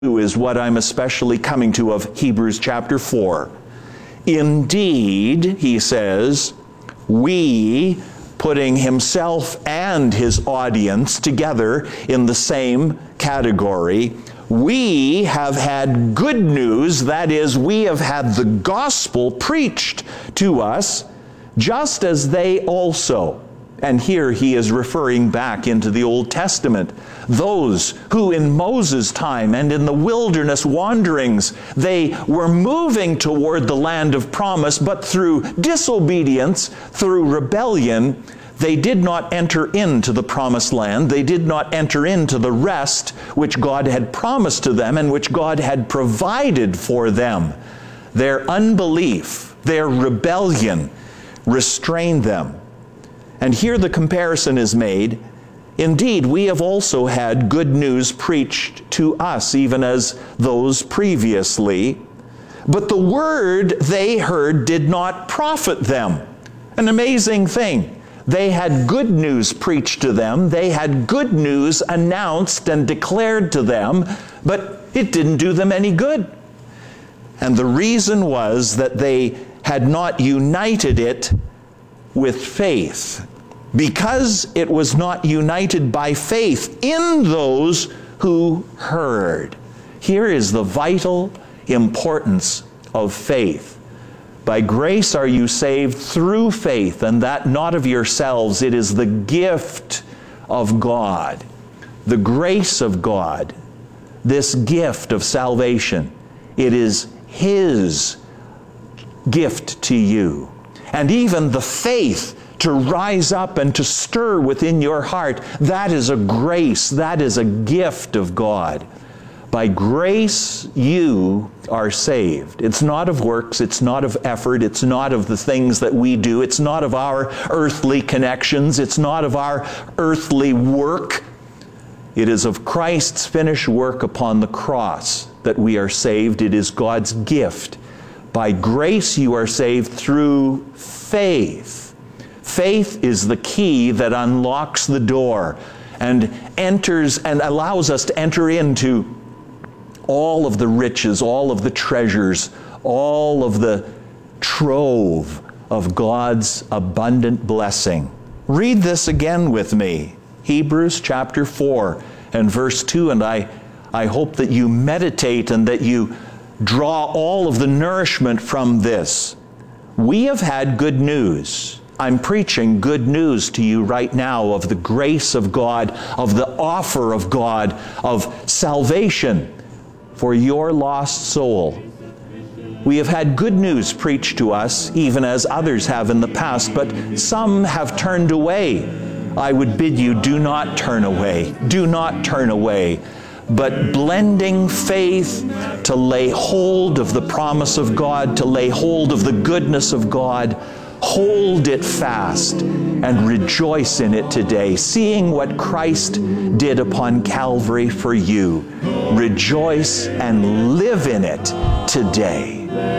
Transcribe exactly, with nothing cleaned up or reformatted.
is what I'm especially coming to of Hebrews chapter four. Indeed, he says, we, putting himself and his audience together in the same category, we have had good news, that is, we have had the gospel preached to us, just as they also. And here he is referring back into the Old Testament. Those who in Moses' time and in the wilderness wanderings, they were moving toward the land of promise, but through disobedience, through rebellion, they did not enter into the promised land. They did not enter into the rest which God had promised to them and which God had provided for them. Their unbelief, their rebellion restrained them. And here the comparison is made. Indeed, we have also had good news preached to us, even as those previously. But the word they heard did not profit them. An amazing thing. They had good news preached to them. They had good news announced and declared to them, but it didn't do them any good. And the reason was that they had not united it with faith. Because it was not united by faith in those who heard. Here is the vital importance of faith. By grace are you saved through faith, and that not of yourselves. It is the gift of God, the grace of God, this gift of salvation. It is His gift to you. And even the faith to rise up and to stir within your heart, that is a grace, that is a gift of God. By grace you are saved. It's not of works, it's not of effort, it's not of the things that we do, it's not of our earthly connections, it's not of our earthly work. It is of Christ's finished work upon the cross that we are saved. It is God's gift. By grace you are saved through faith. Faith is the key that unlocks the door and enters and allows us to enter into all of the riches, all of the treasures, all of the trove of God's abundant blessing. Read this again with me. Hebrews chapter four and verse two, and I, I hope that you meditate and that you draw all of the nourishment from this. We have had good news. I'm preaching good news to you right now of the grace of God, of the offer of God, of salvation for your lost soul. We have had good news preached to us, even as others have in the past, but some have turned away. I would bid you, do not turn away. Do not turn away. But blending faith to lay hold of the promise of God, to lay hold of the goodness of God, hold it fast and rejoice in it today, seeing what Christ did upon Calvary for you. Rejoice and live in it today.